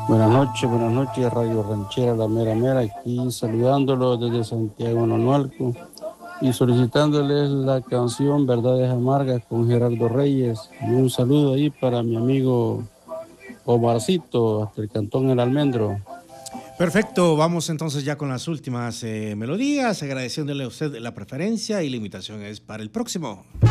Buenas noches, Radio Ranchera La Mera Mera, aquí saludándolos desde Santiago Nonualco y solicitándoles la canción Verdades Amargas con Gerardo Reyes. Y un saludo ahí para mi amigo Omarcito, hasta el Cantón El Almendro. Perfecto, vamos entonces ya con las últimas melodías, agradeciéndole a usted la preferencia y la invitación es para el próximo.